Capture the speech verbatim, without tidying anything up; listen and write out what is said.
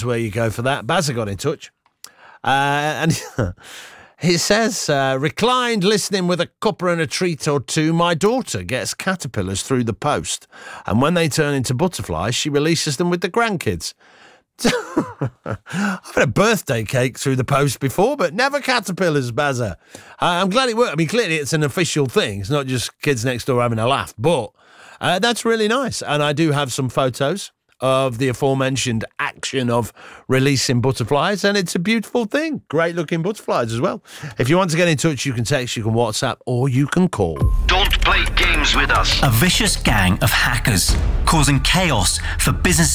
is where you go for that. Bazza got in touch. Uh, and he says, uh, reclined listening with a cuppa and a treat or two. My daughter gets caterpillars through the post, and when they turn into butterflies, she releases them with the grandkids. I've had a birthday cake through the post before, but never caterpillars, Bazza. Uh, I'm glad it worked. I mean, clearly it's an official thing. It's not just kids next door having a laugh, but uh, that's really nice. And I do have some photos of the aforementioned action of releasing butterflies, and it's a beautiful thing. Great looking butterflies as well. If you want to get in touch, you can text, you can WhatsApp, or you can call. Don't play games with us. A vicious gang of hackers causing chaos for business